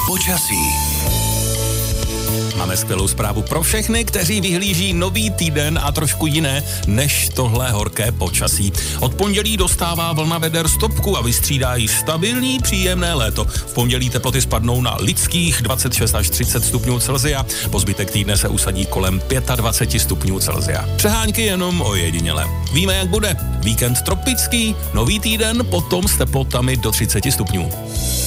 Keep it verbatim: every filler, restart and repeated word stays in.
Počasí. Máme skvělou zprávu pro všechny, kteří vyhlíží nový týden a trošku jiné než tohle horké počasí. Od pondělí dostává vlna veder stopku a vystřídá jí stabilní příjemné léto. V pondělí teploty spadnou na lidských dvacet šest až třicet stupňů Celsia, po zbytek týdne se usadí kolem dvacet pět stupňů Celsia. Přehánky jenom ojediněle. Víme, jak bude. Víkend tropický, nový týden potom s teplotami do třicet stupňů.